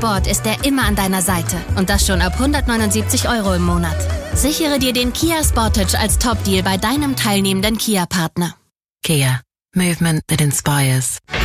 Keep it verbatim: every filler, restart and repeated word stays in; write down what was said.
Sport ist er immer an deiner Seite. Und das schon ab hundertneunundsiebzig Euro im Monat. Sichere dir den Kia Sportage als Top-Deal bei deinem teilnehmenden Kia-Partner. Kia. Movement that inspires.